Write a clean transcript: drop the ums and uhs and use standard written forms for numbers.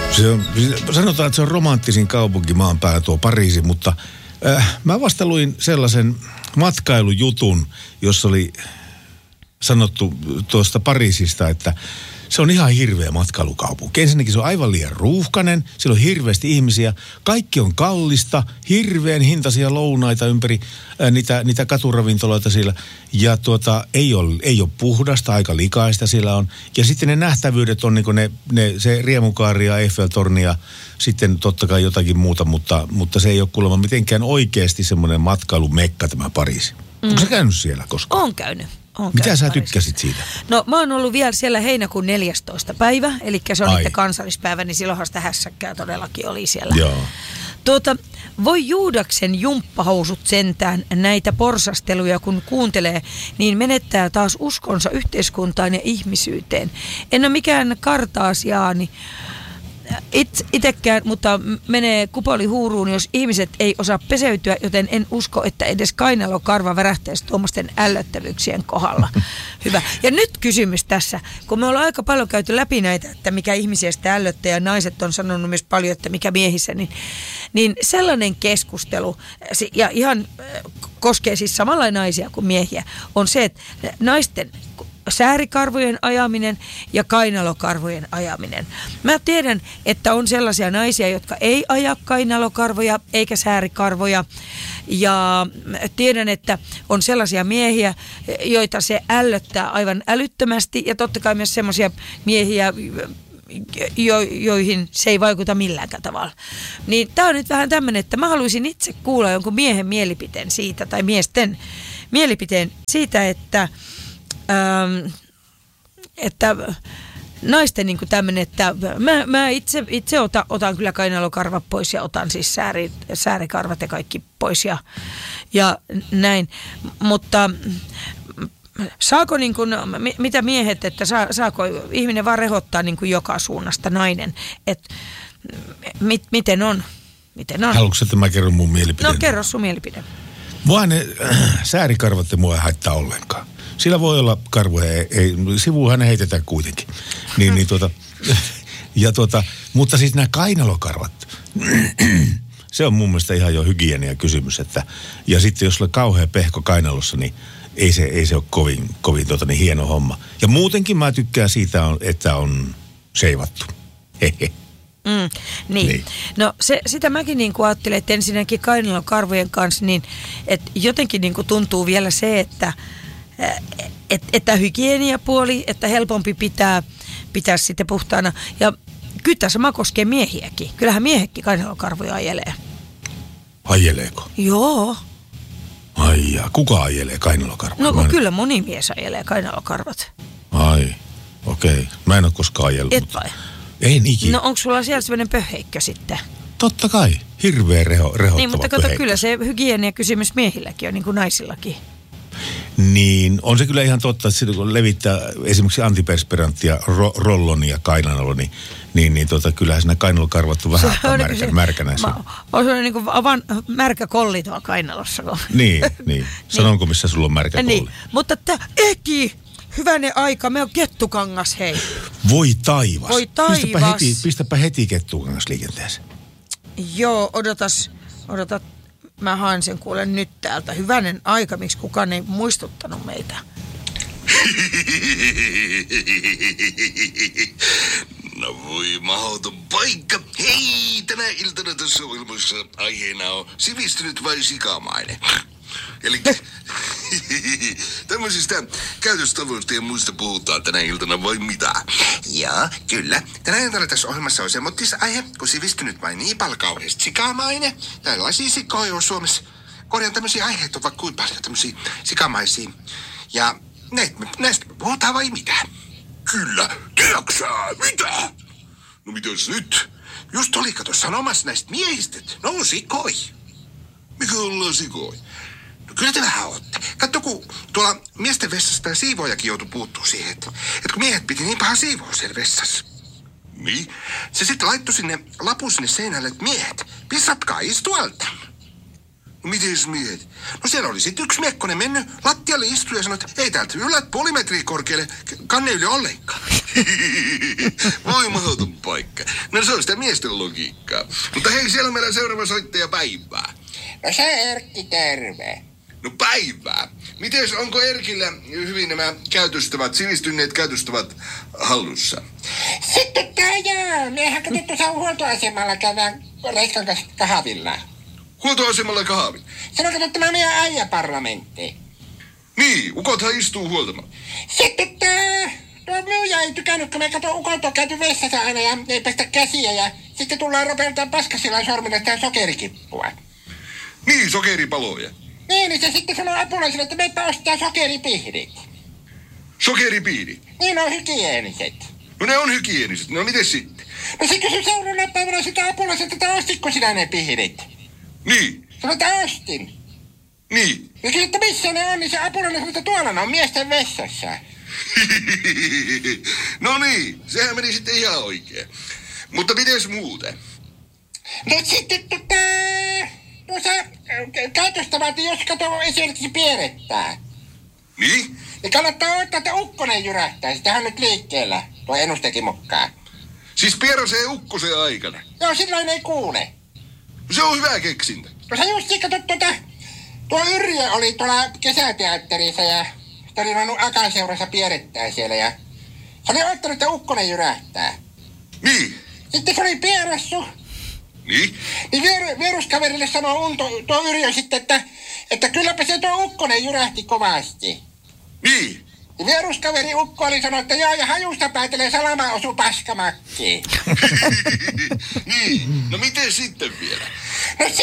Sanotaan, että se on romanttisin kaupunki maan päällä tuo Pariisi, mutta mä vasta luin sellaisen matkailujutun, jossa oli sanottu tuosta Pariisista, että se on ihan hirveä matkailukaupunki. Ensinnäkin se on aivan liian ruuhkainen, siellä on hirveästi ihmisiä, kaikki on kallista, hirveän hintaisia lounaita ympäri niitä katuravintoloita siellä. Ja ei ole puhdasta, aika likaista siellä on. Ja sitten ne nähtävyydet on niin kuin se Riemukaari ja Eiffel-torni ja sitten totta kai jotakin muuta, mutta se ei ole kuulemma mitenkään oikeasti semmoinen matkailumekka tämä Pariisi. Onko sä käynyt siellä koskaan? Oon käynyt. Mitä sä tykkäsit siitä? No mä oon ollut vielä siellä heinäkuun 14. päivä, eli se on niiden kansallispäivä, niin silloinhan sitä hässäkkää todellakin oli siellä. Joo. Voi Juudaksen jumppahousut sentään näitä porsasteluja, kun kuuntelee, niin menettää taas uskonsa yhteiskuntaan ja ihmisyyteen. En ole mikään kartaasiaani itsekään, mutta menee kupoli huuruun, jos ihmiset ei osaa peseytyä, joten en usko, että edes kainalokarva värähtäisi tuommoisten ällöttävyyksien kohdalla. Hyvä. Ja nyt kysymys tässä, kun me ollaan aika paljon käyty läpi näitä, että mikä ihmisiä sitä ällöttää, ja naiset on sanonut myös paljon, että mikä miehissä, niin sellainen keskustelu, ja ihan koskee siis samalla naisia kuin miehiä, on se, että naisten säärikarvojen ajaminen ja kainalokarvojen ajaminen. Mä tiedän, että on sellaisia naisia, jotka ei aja kainalokarvoja eikä säärikarvoja. Ja tiedän, että on sellaisia miehiä, joita se ällöttää aivan älyttömästi. Ja totta kai myös sellaisia miehiä, joihin se ei vaikuta milläänkään tavalla. Niin tää on nyt vähän tämmöinen, että mä haluaisin itse kuulla jonkun miehen mielipiteen siitä, tai miesten mielipiteen siitä, että naisten niin kuin tämmöinen, että mä itse otan kyllä kainalokarvat pois ja otan siis säärikarvat ja kaikki pois ja näin. Mutta saako niin kuin, mitä miehet, että saako ihminen vaan rehottaa niin kuin joka suunnasta nainen, että miten on? Haluatko, että mä kerron mun mielipiteen? No kerro sun mielipide. Mua ne säärikarvat ja mua ei haittaa ollenkaan. Sillä voi olla karvoja, sivuuhan ne heitetään kuitenkin. Mutta siis nämä kainalokarvat, se on mun mielestä ihan jo hygienia kysymys. Ja sitten jos sulla on kauhea pehko kainalossa, niin ei se ole kovin hieno homma. Ja muutenkin mä tykkään siitä, että on seivattu. Hehe. Niin. No sitä mäkin niin kuin ajattelen, että ensinnäkin kainalokarvojen kanssa, niin että jotenkin niin kuin tuntuu vielä se, että hygieniapuoli, että helpompi pitää sitten puhtaana. Ja kyllä tämä sama koskee miehiäkin. Kyllähän miehetkin kainalokarvoja ajelee. Ajeleeko? Joo. Ai ja, kuka ajelee kainalokarvoja? No kyllä moni mies ajelee kainalokarvat. Ai, okei. Mä en ole koskaan ajellut. Et vai? Ei ikinä. No onko sulla siellä sellainen pöheikkö sitten? Totta kai. Hirveä rehottava niin, mutta kato, pöheikkö. kyllä se hygienia-kysymys miehilläkin on, niin kuin naisillakin. Niin, on se kyllä ihan totta, että silloin kun levittää esimerkiksi antiperspiranttia rollonia kainalolla, niin kyllähän siinä kainalokarvat on vähän märkänä. On se niin kuin märkä kolli tuolla kainalossa. Niin. Sanonko, missä sulla on märkä kolli? Niin, mutta hyvänen aika, me on Kettukangas, hei. Voi taivas. Taivas. Pistäpä heti Kettukangas liikenteeseen. Joo, odotat. Mä haen sen kuulen nyt täältä. Hyvänen aika, miksi kukaan ei muistuttanut meitä. No voi mahdoton paikka. Hei, tänä iltana tässä ohjelmassa aiheena on sivistynyt vai sikamainen. Eli tämmöisistä käytöstavoista ja muista puhutaan tänä iltana vai mitä? Joo, kyllä. Tänä iltana tässä ohjelmassa on semmoittis aihe, kun sivistynyt vai niin paljon kauheasti sikamainen. Tällaisia sikoja on Suomessa. Korjaan tämmöisiä aiheita on vaikka kuinka paljon tämmöisiä sikamaisia. Ja näistä puhutaan vai mitä? Kyllä. Tiedäksää, mitä? No mitäs nyt? Just oli kato sanomassa näistä miehistä, että ne on sikoi. Mikä ollaan sikoi? No kyllä te vähän ootte. Katso, kun tuolla miesten vessassa tämä siivoojakin joutui puuttuu siihen, että kun miehet piti niin paha siivoa siellä vessassa. Niin? Se sitten laittoi sinne lapun sinne seinälle, että miehet, pissatkaa istualta. No mites miehet? No siellä oli sitten yksi miekkonen mennyt lattialle istua ja sanoi, että ei täältä ylät puoli metriä korkealle kanne yli ollenkaan. Voi mahdoton paikka. No se on sitä miesten logiikkaa. Mutta hei, siellä meillä seuraava soittaja Päivää. No se Erkki, terve. No Päivää. Mites, onko Erkillä hyvin nämä käytöstavat, sivistyneet käytöstavat hallussa? Sitten joo. Miehän katsottu tuossa huoltoasemalla käydään Reiskan kanssa kahvilla. Huoltoasemalla kahvin. Se on katsottu tämä meidän äijäparlamentti. Niin, ukothan istuu huoltamalla. Sitten tuo myyjä ei tykännyt, kun me kato ukot on käyty vessassa aina ja ei pestä käsiä ja sitten tullaan ropeeltaan paskasilla sormilla sitä sokerikippua. Niin, sokeripaloja. Niin se sitten sanoo apulaisille, että meipä ostaa sokeripihdit. Sokeripiiri. Niin on hygieniset. No ne on hygieniset. No mites sitten? No se kysyi seuraavana päivänä sitä apulaiselta, että ostitko sinä ne pihdit? Niin. Sanoi, että ostin. Niin. Ja kysyi, että missä ne on, niin se apulainen sanoi, että tuolla ne on miesten vessassa. No niin, sehän meni sitten ihan oikein. Mutta mites muuten? No sitten tuossa käytöstavat, jos kato esimerkiksi pierrettää. Niin? Niin kannattaa ottaa, että ukkonen jyrähtää. Sitähän on nyt liikkeellä, tuo ennustekin mukaan. Siis pierasee ukkosen aikana. Joo, silloin ei kuule. Se on hyvä keksintä. No sä just kato tuo Yrjö oli tuolla kesäteatterissa ja sitä oli ruvennut Akan-seurassa pierrettää siellä ja se oli ottanut, että ukkonen jyrähtää. Niin. Sitten se oli pierassu. Niin? Niin vieruskaverille sanoi tuo Yrjö sitten, että kylläpä se tuo ukkonen jyrähti kovasti. Niin. Ja vieruskaveri ukko oli sanonut, että joo, ja hajusta päätelee salama osu paskamakkiin. Niin. No miten sitten vielä? No